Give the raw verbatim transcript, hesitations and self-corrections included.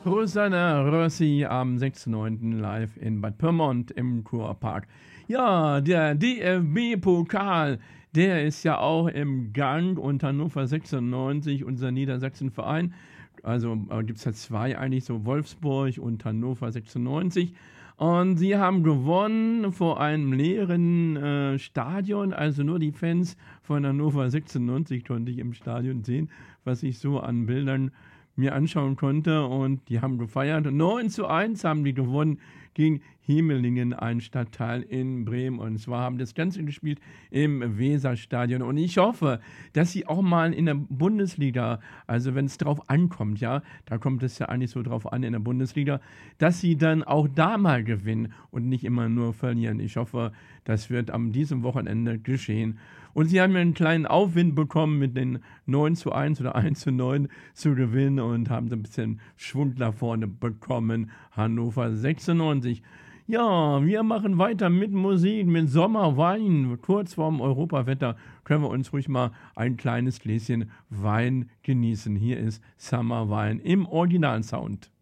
Rosanna Rossi am sechsten neunten live in Bad Pyrmont im Kurpark. Ja, der D F B-Pokal, der ist ja auch im Gang und Hannover sechsundneunzig, unser Niedersachsenverein. Also äh, gibt es ja zwei eigentlich, so Wolfsburg und Hannover sechsundneunzig. Und sie haben gewonnen vor einem leeren äh, Stadion, also nur die Fans von Hannover sechsundneunzig konnte ich im Stadion sehen, was ich so an Bildern mir anschauen konnte, und die haben gefeiert. neun zu eins haben die gewonnen gegen Hemelingen, ein Stadtteil in Bremen. Und zwar haben das Ganze gespielt im Weserstadion. Und ich hoffe, dass sie auch mal in der Bundesliga, also wenn es drauf ankommt, ja, da kommt es ja eigentlich so drauf an in der Bundesliga, dass sie dann auch da mal gewinnen und nicht immer nur verlieren. Ich hoffe, das wird am diesem Wochenende geschehen. Und sie haben ja einen kleinen Aufwind bekommen, mit den neun zu eins oder eins zu neun zu gewinnen, und haben so ein bisschen Schwung nach vorne bekommen. Hannover sechsundneunzig. Ja, wir machen weiter mit Musik, mit Sommerwein. Kurz vorm Europawetter können wir uns ruhig mal ein kleines Gläschen Wein genießen. Hier ist Summer Wein im Originalsound.